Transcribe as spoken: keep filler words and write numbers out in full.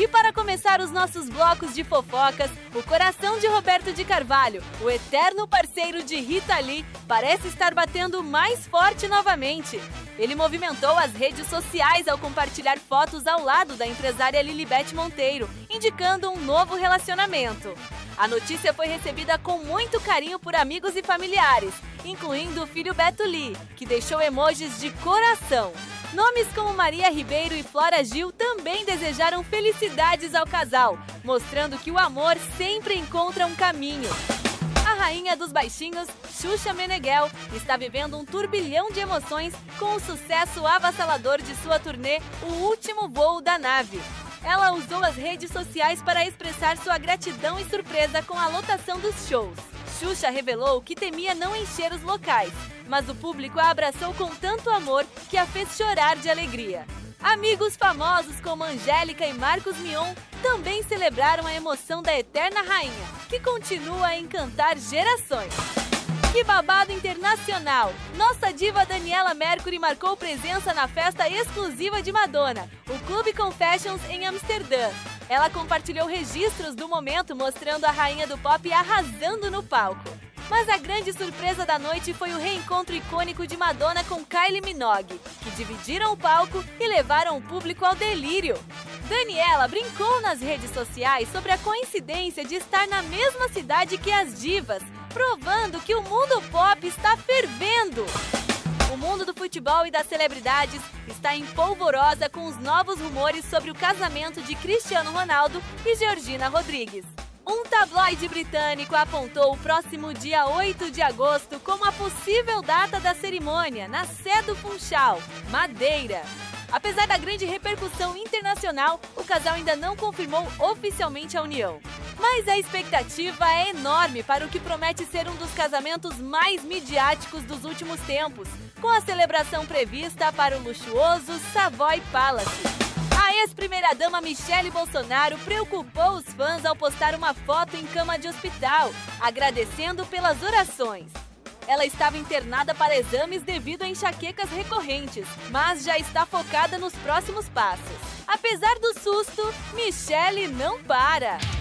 E para começar os nossos blocos de fofocas, o coração de Roberto de Carvalho, o eterno parceiro de Rita Lee, parece estar batendo mais forte novamente. Ele movimentou as redes sociais ao compartilhar fotos ao lado da empresária Lilibeth Monteiro, indicando um novo relacionamento. A notícia foi recebida com muito carinho por amigos e familiares, incluindo o filho Beto Lee, que deixou emojis de coração. Nomes como Maria Ribeiro e Flora Gil também desejaram felicidades ao casal, mostrando que o amor sempre encontra um caminho. A rainha dos baixinhos, Xuxa Meneghel, está vivendo um turbilhão de emoções com o sucesso avassalador de sua turnê O Último Voo da Nave. Ela usou as redes sociais para expressar sua gratidão e surpresa com a lotação dos shows. Xuxa revelou que temia não encher os locais, mas o público a abraçou com tanto amor que a fez chorar de alegria. Amigos famosos como Angélica e Marcos Mion também celebraram a emoção da eterna rainha, que continua a encantar gerações. Que babado internacional! Nossa diva Daniela Mercury marcou presença na festa exclusiva de Madonna, o Club Confessions em Amsterdã. Ela compartilhou registros do momento mostrando a rainha do pop arrasando no palco. Mas a grande surpresa da noite foi o reencontro icônico de Madonna com Kylie Minogue, que dividiram o palco e levaram o público ao delírio. Daniela brincou nas redes sociais sobre a coincidência de estar na mesma cidade que as divas, provando que o mundo pop está fervendo. O mundo do futebol e das celebridades está em polvorosa com os novos rumores sobre o casamento de Cristiano Ronaldo e Georgina Rodrigues. Um tabloide britânico apontou o próximo dia oito de agosto como a possível data da cerimônia na Sé do Funchal, Madeira. Apesar da grande repercussão internacional, o casal ainda não confirmou oficialmente a união. Mas a expectativa é enorme para o que promete ser um dos casamentos mais midiáticos dos últimos tempos, com a celebração prevista para o luxuoso Savoy Palace. A ex-primeira-dama Michele Bolsonaro preocupou os fãs ao postar uma foto em cama de hospital, agradecendo pelas orações. Ela estava internada para exames devido a enxaquecas recorrentes, mas já está focada nos próximos passos. Apesar do susto, Michele não para!